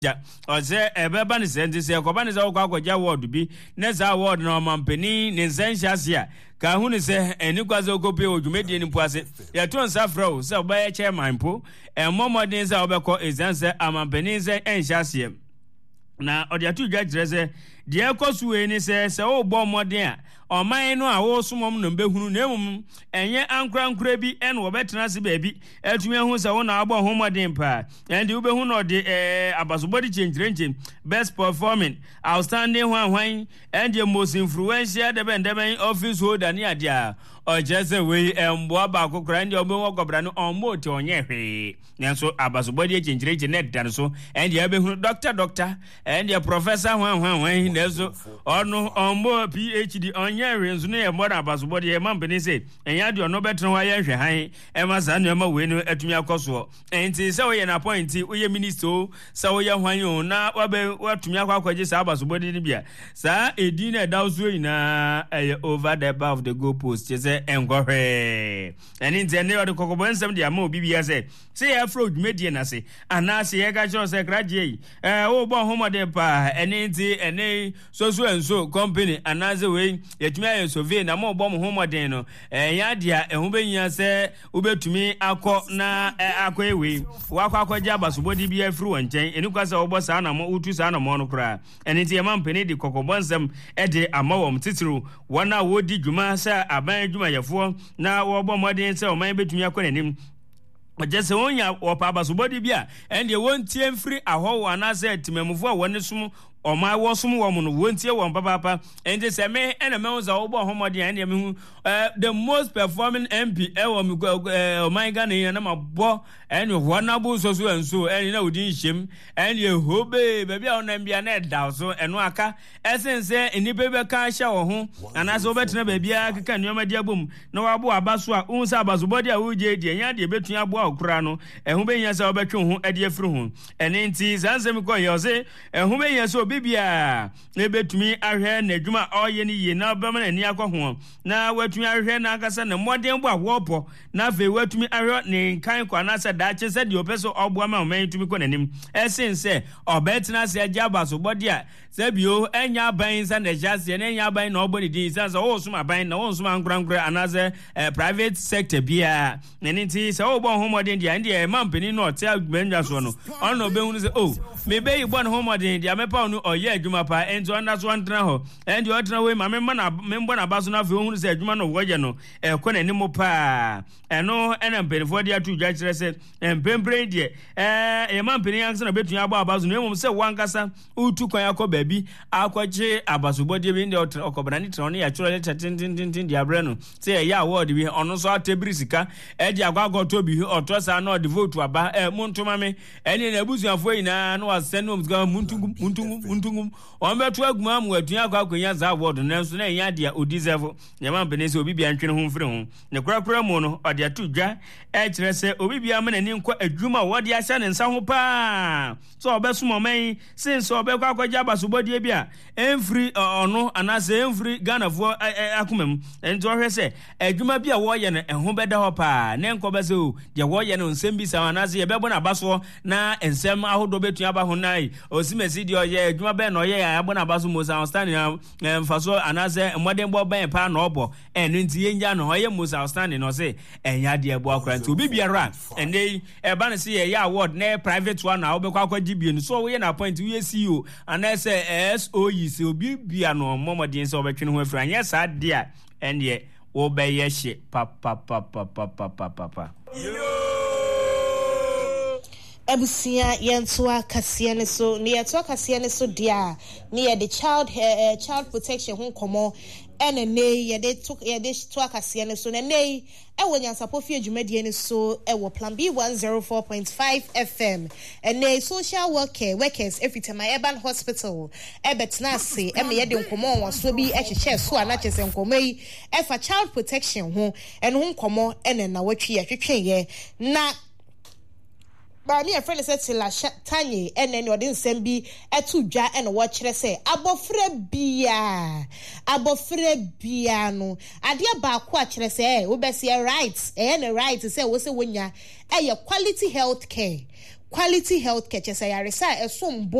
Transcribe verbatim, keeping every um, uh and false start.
ja ose ebeba ne sente se koba ne se okwa akwaja award bi ne za award na omampani ne nsanhyase a ka hu ne se eni kwaze okope odwumedie ni poase ya to nsa fro se oba ye chairman po emomodin se obekọ ezanse amampani se enhyase na odiatu dwa kire se de ekosuwe ni se se ogbo modin a oman no a wo somom no behunu na emum enye ankra ankra bi en wo betena se baabi atumi hu se wo na agbo homodin pa and wo behu no de eh abasobody change range best performing outstanding hwan hwan and the most influential the bendem office holder ni adia o jese we embo ba kokora ndi obo wokobra no onmo te onye hwe nenso abasobody change range net dan so and the behu doctor doctor and the professor hwan hwan hwan nenso ono onmo phd onye renzu ne e mora abasobody e mampeni se enya de ono betena wa ye hwe han e ma za no ma we no atumi akoso enti se wo ye na point wo ye minister se wo ye hwan yo na wa be watumi akwaje sa abasobody ni bia sa edi na dawso ina e over the bar of the goal post se engohwe eni nti ne ode kokobo nsem de ama obi bia se se ye afro medie na se ana se ye ga cho se graduate eh wo bo homode pa eni nti eni so so enso company ana ze we yetumi aye survey na mo bo mo homode no eh ya dia ehun benya se ubetumi akọ na akọ ewe wakọ akọje abasobody bia afro wonchen eni kwasa wo bo sa na mo utu sa na mo no kra eni nti ye mampeni de kokobo nsem e de ama wo mtitiru wana wo di dwuma sa aban dwuma yefo na wo bo modern se o man betumi akọ nanim ojese wonya wo pa abasobody bia ende wontie mfiri ahọ wana se timemufo a woni sum Oma wo sum wo mu no wontie wo papa papa ende se me ena me unza wo bo homode ende me hu the most performing M P e wo me o my Ghana na mabo ene ho na bo so so enso ene na odin hyem ene hobe ba bia ona bia na da so eno aka esense eni bebe ka hya wo ho anase wo betena ba bia keka nyoma dia bom na wo abo abaso a unsa abasobody a wo je die nya de betu abo akura no ehu be nya se wo betwe ho ade afiri ho ene nti sansem ko ye se ehu be nya se bibia na betumi ahwe na adwuma oye ni ye na bama na ni akọ na watumi ahwe na akasa na modern bo awopo na fe watumi ahwe ne kan kwa na se da che se de opeso obo ama man tumi ko nanim esense obetina se agya abasobody a se bio enya ban sa na jase na enya ban na obodi din sansa wo suma ban na wo suma nkurankura anaze private sector bia na nti se wo bo homodin dia ndi mampeni no te agbenja so no ono behunu se oh me be igbo no homodin dia mepa onu oye adwuma pa ento anda so antena ho endi otena we ma memba na memba na baso na fe ohunu se adwuma no woje no e ko na nimu pa eno ena mpenfo dia tu dwa kire se empempre die eh e ma mpeni yansa na betu aba abaso no emum se wankasa utu kwan akọ baabi akwaje abasobody bi ndi okobra ni tron ya churo leta tin tin tin tin dia bre no se ya award bi ono so atebiri sika e di agwago to bi otosa na devote aba e muntuma me eni na abusuafo ina no asenu mutungum muntungum muntungum muntungum o meto aguma am wadua akwa akonya za award na so na nya dia odiserve nyama benese obi bia ntwene ho mfiri ho ne kurakura mu no ode atudwa e kire se obi bia ma nani nkọ adwuma wode ahya ne nsa ho pa so obesom oman since obekwa akwaje abasobody bia emfiri ono anase emfiri Ghana fo akomam enti ohwe se adwuma bia wo ye ne ho beda ho pa ne nkọ be se o de wo ye no nsem bi sa anase ye bebo na baso na ensem ahodo betu aba ho nai osimesi de oye adwuma be no ye ya abo na baso mo sa standing mfaso anase modern bo ben pa na obo enu nti ye nya no ho ye mo sa standing no se enya de ebo akra nti obi biara ende e ba na se ye award na private one na obekwa akwaji bi no so wo ye na point we C E O anase S O yi se obi bia no momodin se obetwene ho afira anya sa dia ende wo be ye hye pa pa pa pa pa pa pa pa Abusia yentoa kasia ne so ne yentoa kasia ne so dia ne the child uh, child protection ho komo ene ne ye de to ye de toa kasia ne so ne ne e wonya sapofie adwumadie ne so e wo plan B one oh four point five F M ene social worker workers every time urban hospital e betna se e me ye de nkomo won so bi e hyehyɛ so ana kyese nkomo yi e fa child protection ho ene ho nkomo ene na watwe ye hwehwe ye na ba mi e friend say till tanye ene ne odi nsem bi etu dwa ene wo kire say abofra bia abofra bia no ade ba ko a kire say wo be say right eh ne right say wo say wonya eh quality health care quality health care chese yaresa esombo